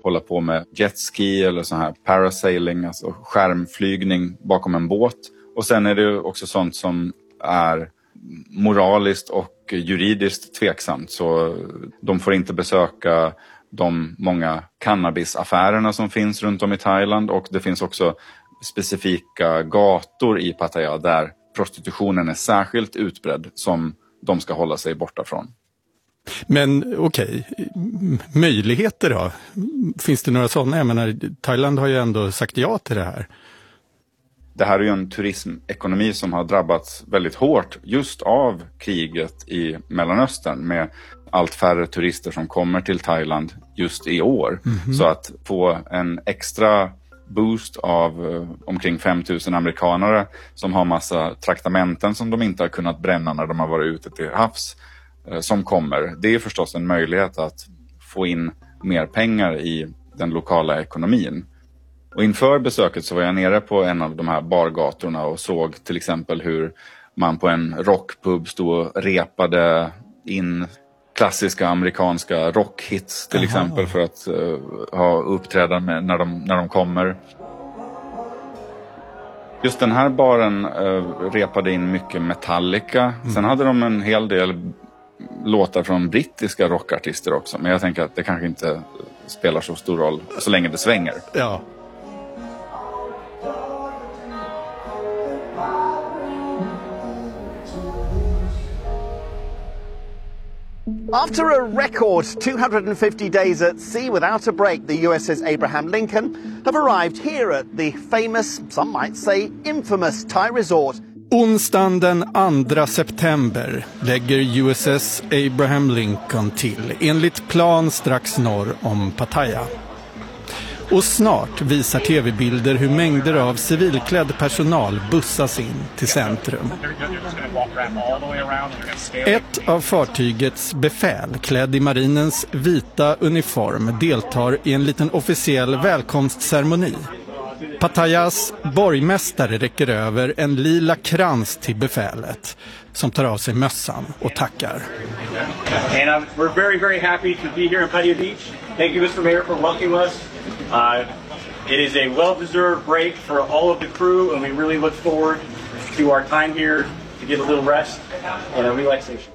hålla på med jetski eller sån här parasailing, alltså skärmflygning bakom en båt. Och sen är det också sånt som är moraliskt och juridiskt tveksamt. Så de får inte besöka de många cannabisaffärerna som finns runt om i Thailand. Och det finns också specifika gator i Pattaya där prostitutionen är särskilt utbredd som de ska hålla sig borta från. Men okej, möjligheter då? Finns det några sådana? Jag menar, Thailand har ju ändå sagt ja till det här. Det här är ju en turismekonomi som har drabbats väldigt hårt just av kriget i Mellanöstern med allt färre turister som kommer till Thailand just i år. Så att få en extra boost av omkring 5 000 amerikanare som har massa traktamenten som de inte har kunnat bränna när de har varit ute till havs som kommer. Det är förstås en möjlighet att få in mer pengar i den lokala ekonomin. Och inför besöket så var jag nere på en av de här bargatorna och såg till exempel hur man på en rockpub stod och repade in klassiska amerikanska rockhits till exempel för att ha uppträdande när de kommer. Just den här baren repade in mycket Metallica. Sen hade de en hel del låtar från brittiska rockartister också. Men jag tänker att det kanske inte spelar så stor roll så länge det svänger. Ja. After a record 250 days at sea without a break, the USS Abraham Lincoln have arrived here at the famous, some might say infamous, Thai resort. Onsdagen den 2 september lägger USS Abraham Lincoln till, enligt plan strax norr om Pattaya. Och snart visar tv-bilder hur mängder av civilklädd personal bussas in till centrum. Ett av fartygets befäl, klädd i marinens vita uniform, deltar i en liten officiell välkomstceremoni. Pattayas borgmästare räcker över en lila krans till befälet, som tar av sig mössan och tackar. And we're very, very happy to be here in Pattaya Beach. Thank you, Mr. Mayor, for welcoming us. It is a well-deserved break for all of the crew, and we really look forward to our time here to get a little rest and a relaxation.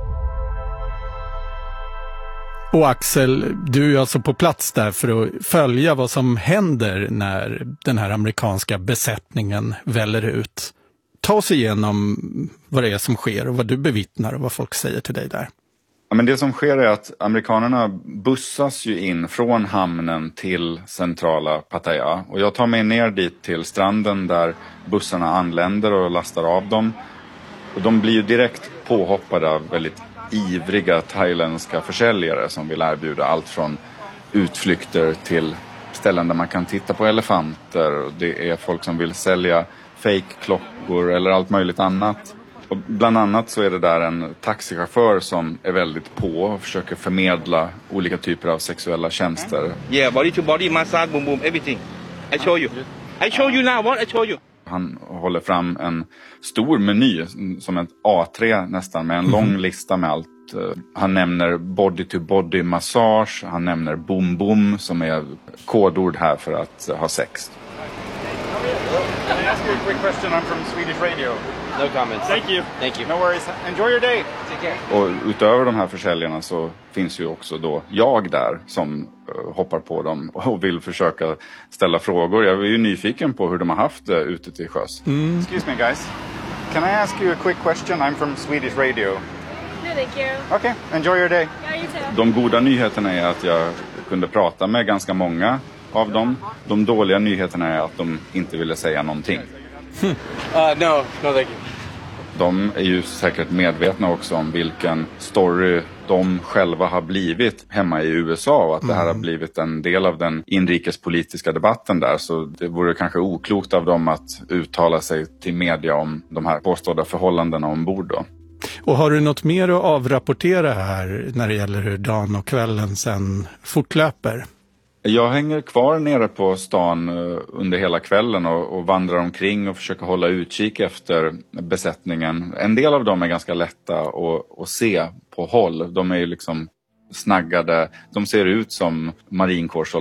Och Axel, du är alltså på plats där för att följa vad som händer när den här amerikanska besättningen väller ut. Ta oss igenom vad det är som sker och vad du bevittnar och vad folk säger till dig där. Ja, men det som sker är att amerikanerna bussas ju in från hamnen till centrala Pattaya. Och jag tar mig ner dit till stranden där bussarna anländer och lastar av dem. Och de blir ju direkt påhoppade av väldigt ivriga thailändska försäljare som vill erbjuda allt från utflykter till ställen där man kan titta på elefanter. Det är folk som vill sälja fake-klockor eller allt möjligt annat. Och bland annat så är det där en taxichaufför som är väldigt på och försöker förmedla olika typer av sexuella tjänster. Yeah, body to body, massage, boom boom, everything. I show you now, what? I show you. Han håller fram en stor meny som ett A3 nästan med en lång lista med allt. Han nämner body to body massage, han nämner boom boom som är kodord här för att ha sex. Can I ask you a quick question? I'm from Swedish radio. No comments. Thank you. Thank you. No worries. Enjoy your day. Take care. Och utöver de här försäljarna så finns ju också då jag där som hoppar på dem och vill försöka ställa frågor. Jag är ju nyfiken på hur de har haft det ute till sjöss. Excuse me, guys. Can I ask you a quick question? I'm from Swedish radio. No, thank you. Okay. Enjoy your day. Yeah, you too. De goda nyheterna är att jag kunde prata med ganska många av dem. De dåliga nyheterna är att de inte ville säga någonting. No, thank you. De är ju säkert medvetna också om vilken story de själva har blivit hemma i USA och att det här har blivit en del av den inrikespolitiska debatten där. Så det vore kanske oklokt av dem att uttala sig till media om de här påstådda förhållandena ombord då. Och har du något mer att avrapportera här när det gäller hur dagen och kvällen sen fortlöper? Jag hänger kvar nere på stan under hela kvällen och vandrar omkring och försöker hålla utkik efter besättningen. En del av dem är ganska lätta att se på håll. De är ju liksom snaggade. De ser ut som marinkårssoldater.